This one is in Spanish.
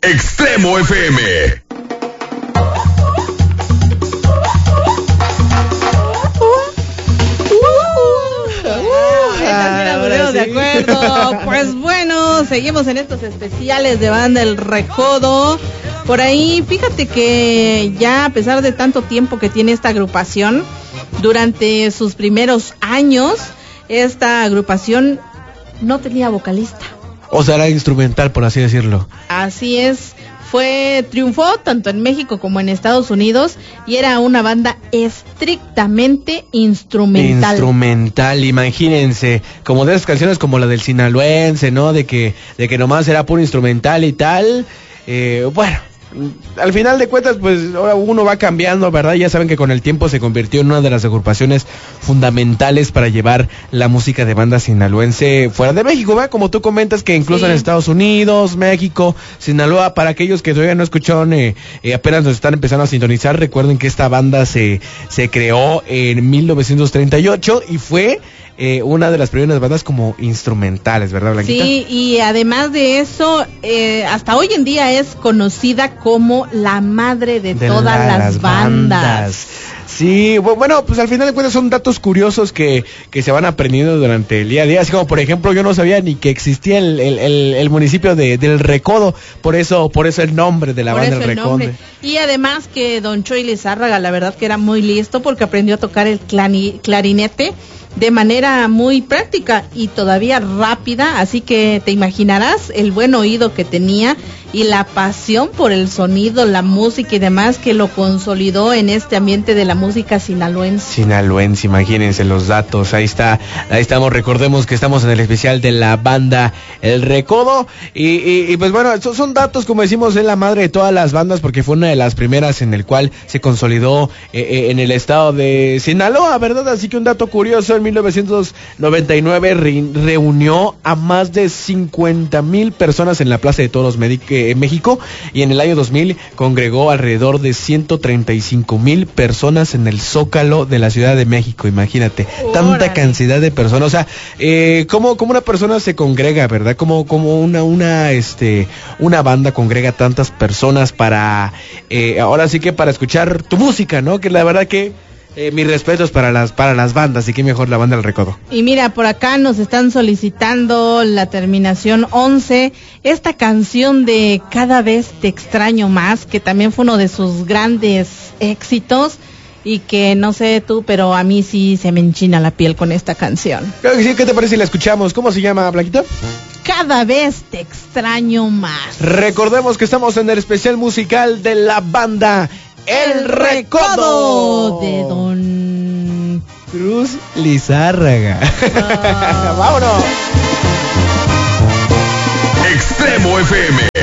Extremo FM. De acuerdo, pues bueno, seguimos en estos especiales de Banda El Recodo. Por ahí, fíjate que ya a pesar de tanto tiempo que tiene esta agrupación, durante sus primeros años, esta agrupación no tenía vocalista. O sea, era instrumental, por así decirlo. Así es. Triunfó tanto en México como en Estados Unidos y era una banda estrictamente instrumental. Instrumental, imagínense, como de esas canciones como la del Sinaloense, ¿no? De que nomás era puro instrumental y tal. Bueno, al final de cuentas, pues ahora uno va cambiando, ¿verdad? Ya saben que con el tiempo se convirtió en una de las agrupaciones fundamentales para llevar la música de banda sinaloense fuera de México, ¿verdad? Como tú comentas que incluso en Estados Unidos, México, Sinaloa, para aquellos que todavía no escucharon, apenas nos están empezando a sintonizar, recuerden que esta banda se creó en 1938 y fue una de las primeras bandas como instrumentales, ¿verdad, Blanquita? Sí, y además de eso, hasta hoy en día es conocida como la madre de todas las bandas. Sí, bueno, pues al final de cuentas son datos curiosos que se van aprendiendo durante el día a día, así como por ejemplo yo no sabía ni que existía el municipio del Recodo, por eso el nombre de la banda El Recodo. Y además que don Chuy Lizárraga, la verdad que era muy listo porque aprendió a tocar el clarinete de manera muy práctica y todavía rápida, así que te imaginarás el buen oído que tenía y la pasión por el sonido, la música y demás que lo consolidó en este ambiente de la música sinaloense. Sinaloense, imagínense los datos, ahí estamos, recordemos que estamos en el especial de la banda El Recodo y pues bueno, son datos, como decimos, es la madre de todas las bandas porque fue una de las primeras en el cual se consolidó en el estado de Sinaloa, ¿verdad? Así que un dato curioso, en 1999 reunió a más de 50,000 personas en la Plaza de Toros en México y en el año 2000 congregó alrededor de 135,000 personas en el Zócalo de la Ciudad de México, imagínate, tanta cantidad de personas, o sea, como una persona se congrega, ¿verdad? Como una banda congrega tantas personas para, ahora sí que para escuchar tu música, ¿no? Que la verdad que mis respetos para las bandas, y qué mejor la banda El Recodo. Y mira, por acá nos están solicitando la terminación 11, esta canción de Cada vez te extraño más, que también fue uno de sus grandes éxitos, y que no sé tú, pero a mí sí se me enchina la piel con esta canción. Claro que sí, ¿qué te parece si la escuchamos? ¿Cómo se llama, Blanquita? Cada vez te extraño más. Recordemos que estamos en el especial musical de la banda El Recodo de don Cruz Lizárraga. ¡Vámonos! Extremo FM.